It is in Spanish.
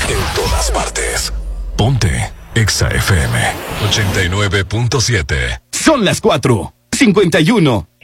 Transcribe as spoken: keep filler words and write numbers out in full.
En todas partes. Ponte Exa F M ochenta y nueve punto siete. Son las cuatro cincuenta y uno.